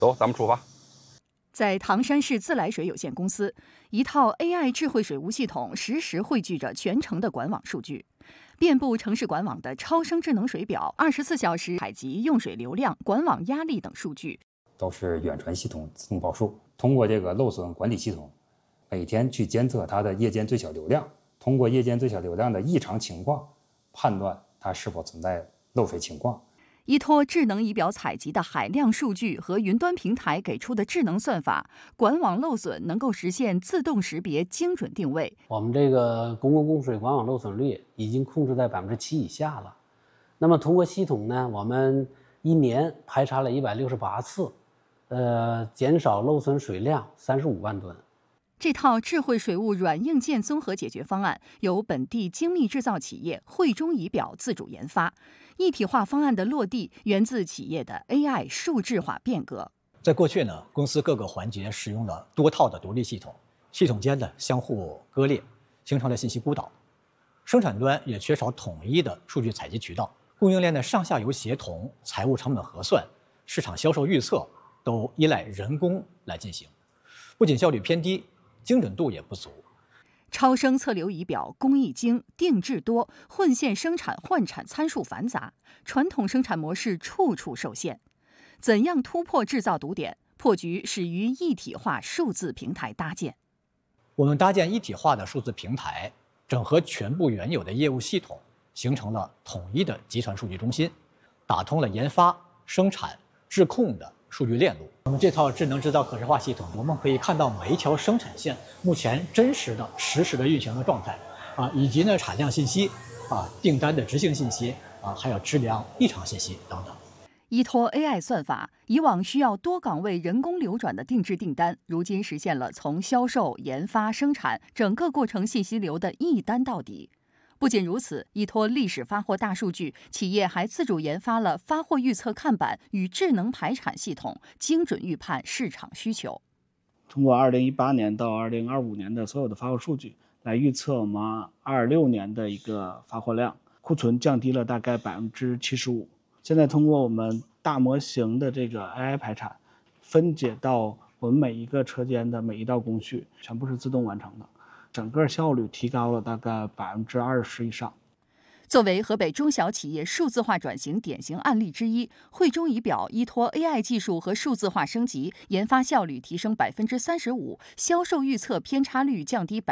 走，咱们出发。 在唐山市自来水有限公司，一套 AI 智慧水务系统实时汇聚着全城的管网数据。遍布城市管网的超声智能水表，24小时采集用水流量、管网压力等数据， 都是远传系统自动报数。通过这个漏损管理系统，每天去监测它的夜间最小流量，通过夜间最小流量的异常情况，判断它是否存在漏水情况。 依托智能仪表采集的海量数据和云端平台给出的智能算法，管网漏损能够实现自动识别、精准定位。 我们这个公共供水管网漏损率已经控制在7%以下了。那么通过系统呢，我们一年排查了168次，减少漏损水量35万吨。 这套智慧水务软硬件综合解决方案由本地精密制造企业汇中仪表自主研发。一体化方案的落地源自企业的 AI 数字化变革。 在过去呢，公司各个环节使用了多套的独立系统，系统间的相互割裂，形成了信息孤岛。生产端也缺少统一的数据采集渠道，供应链的上下游协同、财务成本核算、市场销售预测都依赖人工来进行，不仅效率偏低，精准度也不足。 超声测流仪表工艺精、定制多，混线生产换产参数繁杂，传统生产模式处处受限。怎样突破制造堵点？破局始于一体化数字平台搭建。 我们搭建一体化的数字平台，整合全部原有的业务系统，形成了统一的集团数据中心，打通了研发、生产、质控的数据链路。我们这套智能制造可视化系统，我们可以看到每一条生产线目前真实的实时的运行的状态，以及呢产量信息，订单的执行信息，还有质量异常信息等等。 依托 AI 算法，以往需要多岗位人工流转的定制订单，如今实现了从销售、研发、生产整个过程信息流的一单到底。不仅如此，依托历史发货大数据，企业还自主研发了发货预测看板与智能排产系统，精准预判市场需求。 通过2018年到2025年的所有的发货数据来预测我们26年的一个发货量，库存降低了大概75%。现在通过我们大模型的这个 AI 排产，分解到我们每一个车间的每一道工序，全部是自动完成的。整个效率提高了大概20%以上。 作为河北中小企业数字化转型典型案例之一，汇中仪表依托 AI 技术和数字化升级，研发效率提升35%，销售预测偏差率降低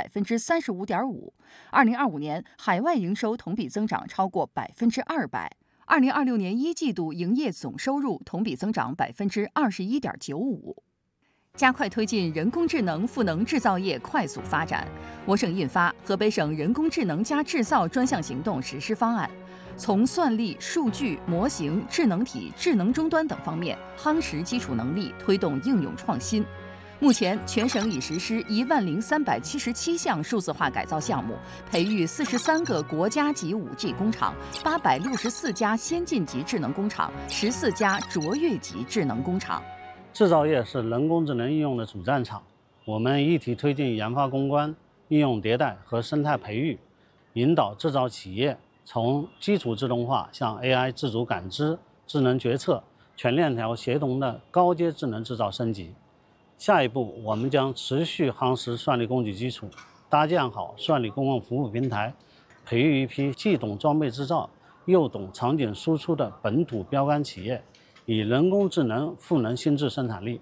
35.5%。2025年海外营收同比增长超过200%。2026年1季度营业总收入同比增长21.95%。加快推进人工智能赋能制造业快速发展。我省印发《河北省人工智能加制造专项行动实施方案》，从算力、数据、模型、智能体、智能终端等方面夯实基础能力，推动应用创新。目前，全省已实施10377项数字化改造项目，培育43个国家级5G 工厂，864家先进级智能工厂，14家卓越级智能工厂。 制造业是人工智能应用的主战场，我们一体推进研发攻关、应用迭代和生态培育，引导制造企业从基础自动化向 AI 自主感知、智能决策、全链条协同的高阶智能制造升级。下一步，我们将持续夯实算力供给基础，搭建好算力公共服务平台，培育一批既懂装备制造又懂场景输出的本土标杆企业，以人工智能赋能新质生产力。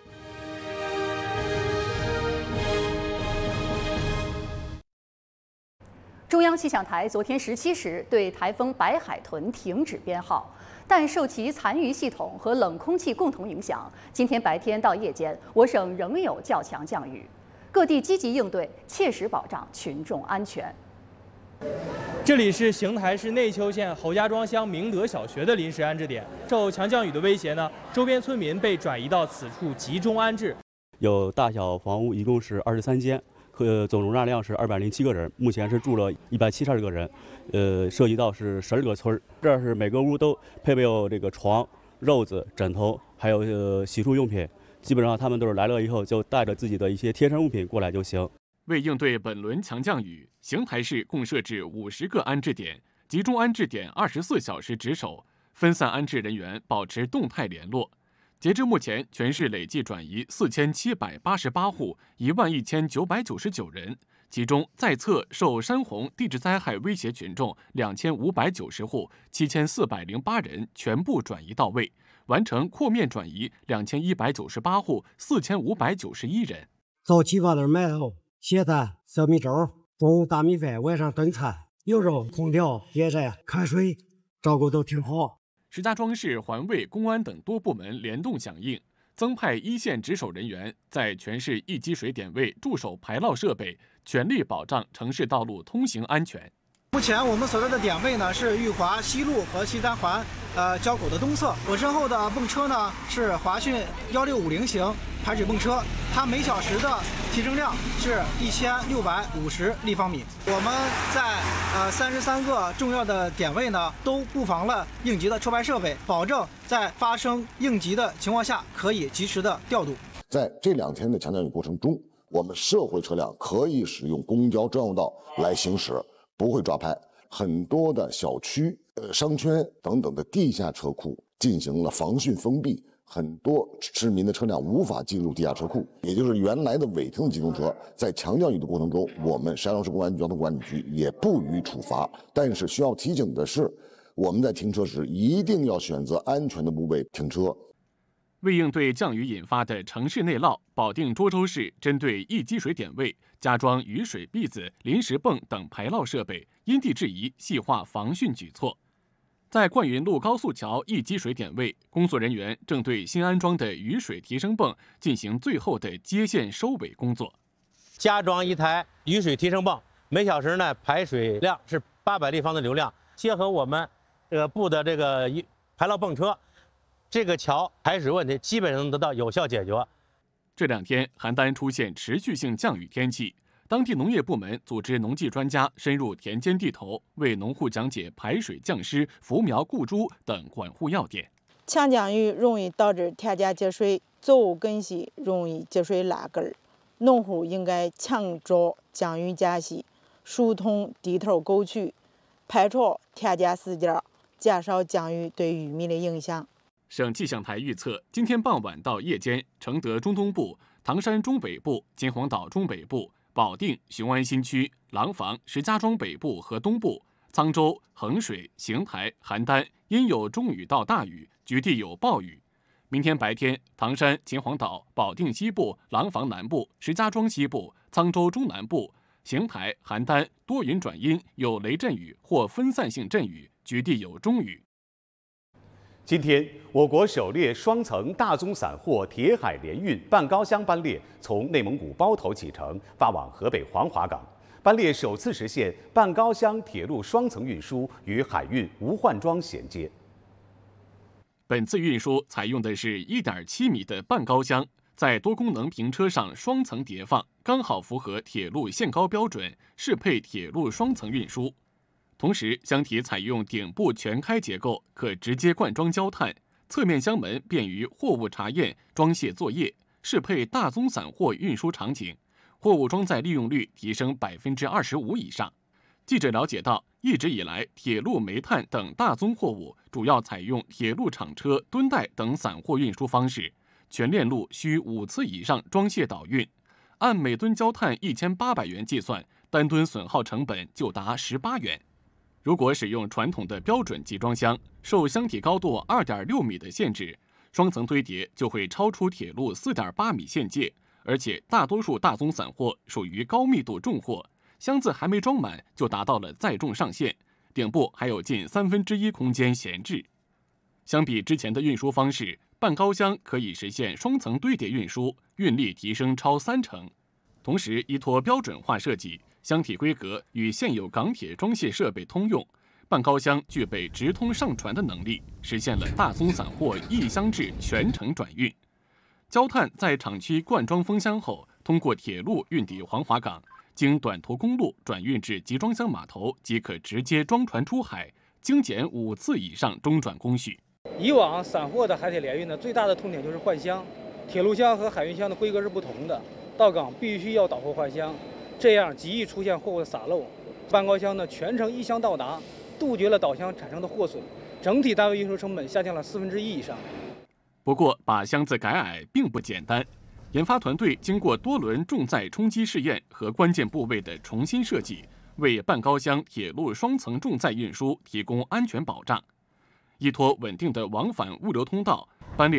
中央气象台昨天17时对台风白海豚停止编号，但受其残余系统和冷空气共同影响，今天白天到夜间，我省仍有较强降雨，各地积极应对，切实保障群众安全。 这里是邢台市内丘县侯家庄乡明德小学的临时安置点，受强降雨的威胁呢，周边村民被转移到此处集中安置。 有大小房屋，一共是23间。总容纳量是207个人，目前是住了172个人，涉及到是12个村。这是每个屋都配备有这个床、褥子、枕头，还有洗漱用品。基本上他们都是来了以后就带着自己的一些贴身物品过来就行。 为应对本轮强降雨，邢台市共设置50个安置点，集中安置点24小时值守，分散安置人员保持动态联络。 截至目前，全市累计转移4788户，11999人，其中在册受山洪地质灾害威胁群众2590户，7408人全部转移到位，完成扩面转移2198户，4591人。 早起把点馒头、咸蛋、小米粥，中午大米饭，晚上炖菜，有肉、空调、电站、开水，照顾都挺好。 石家庄市环卫、公安等多部门联动响应，增派一线值守人员在全市一积水点位驻守排涝设备，全力保障城市道路通行安全。 目前我们所在的点位呢是裕华西路和西三环交口的东侧。我身后的泵车呢是华讯1650型排水泵车，它每小时的提升量是1650立方米。我们在33个重要的点位呢都布防了应急的抽排设备，保证在发生应急的情况下可以及时的调度。 在这2天的强降雨过程中，我们社会车辆可以使用公交专用道来行驶，不会抓拍。很多的小区、商圈等等的地下车库进行了防汛封闭，很多市民的车辆无法进入地下车库，也就是原来的违停的机动车，在强降雨的过程中，我们石家庄市公安局交通管理局也不予处罚。但是需要提醒的是，我们在停车时一定要选择安全的部位停车。 为应对降雨引发的城市内涝，保定涿州市针对易积水点位加装雨水篦子、临时泵等排涝设备，因地制宜细化防汛举措。在灌云路高速桥易积水点位，工作人员正对新安装的雨水提升泵进行最后的接线收尾工作。 加装一台雨水提升泵，每小时呢排水量是800立方的流量，结合我们布的这个排涝泵车，这个桥排水问题基本上能得到有效解决。 这2天，邯郸出现持续性降雨天气，当地农业部门组织农技专家深入田间地头，为农户讲解排水降湿、扶苗固株等管护要点。 强降雨容易导致田间积水，作物根系容易积水拉根儿，农户应该强着降雨间隙，疏通地头沟渠，排除田间死角，减少降雨对玉米的影响。 省气象台预测，今天傍晚到夜间，承德中东部、唐山中北部、秦皇岛中北部、保定、雄安新区、廊坊、石家庄北部和东部、沧州、衡水、邢台、邯郸因有中雨到大雨，局地有暴雨。明天白天，唐山、秦皇岛、保定西部、廊坊南部、石家庄西部、沧州中南部、邢台、邯郸多云转阴，有雷阵雨或分散性阵雨，局地有中雨。 今天，我国首列双层大宗散货铁海联运半高箱班列从内蒙古包头启程，发往河北黄骅港。班列首次实现半高箱铁路双层运输与海运无换装衔接。 本次运输采用的是1.7米的半高箱，在多功能平车上双层叠放，刚好符合铁路限高标准，适配铁路双层运输。同时，箱体采用顶部全开结构，可直接灌装焦炭，侧面箱门便于货物查验、装卸作业，适配大宗散货运输场景，货物装载利用率提升25%以上。记者了解到，一直以来，铁路煤炭等大宗货物主要采用铁路厂车、吨袋等散货运输方式，全链路需5次以上装卸导运，按每吨焦炭1800元计算，单吨损耗成本就达18元。如果使用传统的标准集装箱，受箱体高度2.6米的限制，双层堆叠就会超出铁路4.8米限界，而且大多数大宗散货属于高密度重货，箱子还没装满就达到了载重上限，顶部还有近1/3空间闲置。相比之前的运输方式，半高箱可以实现双层堆叠运输，运力提升超30%。同时，依托标准化设计，箱体规格与现有港铁装卸设备通用，半高箱具备直通上船的能力，实现了大宗散货一箱制全程转运。焦炭在厂区灌装封箱后，通过铁路运抵黄骅港，经短途公路转运至集装箱码头，即可直接装船出海，精简5次以上中转工序。 以往散货的海铁联运呢，最大的痛点就是换箱，铁路箱和海运箱的规格是不同的，到港必须要倒货换箱，这样极易出现货物洒漏。半高箱呢，全程一箱到达，杜绝了倒箱产生的货损，整体单位运输成本下降了1/4以上。 不过，把箱子改矮并不简单。研发团队经过多轮重载冲击试验和关键部位的重新设计，为半高箱铁路双层重载运输提供安全保障。依托稳定的往返物流通道，班列